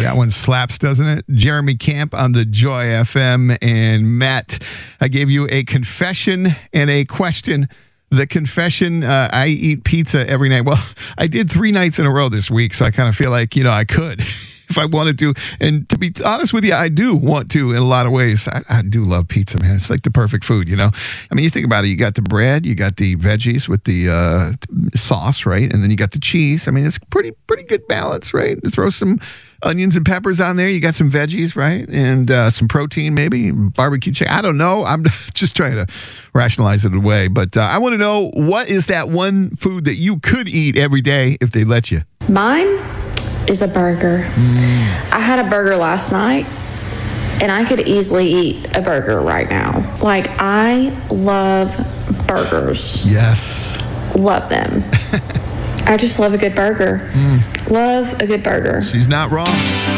That one slaps, doesn't it? Jeremy Camp on the Joy FM. And Matt, I gave you a confession and a question. The confession, I eat pizza every night. Well, I did 3 nights in a row this week, so I kind of feel like, I could if I wanted to. And to be honest with you, I do want to in a lot of ways. I do love pizza, man. It's like the perfect food, I mean, you think about it. You got the bread, you got the veggies with the sauce, right? And then you got the cheese. I mean, it's pretty good balance, right? You throw some onions and peppers on there. You got some veggies, right? And some protein, maybe barbecue chicken. I don't know. I'm just trying to rationalize it away. But I want to know, what is that one food that you could eat every day if they let you? Mine is a burger. I had a burger last night, and I could easily eat a burger right now. Like, I love burgers. Yes. Love them. I just love a good burger. Love a good burger. She's not wrong.